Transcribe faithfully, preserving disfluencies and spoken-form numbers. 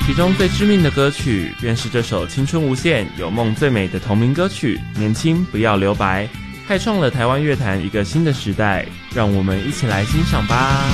其中最知名的歌曲便是这首青春无限有梦最美的同名歌曲《年轻不要留白》，开创了台湾乐坛一个新的时代，让我们一起来欣赏吧。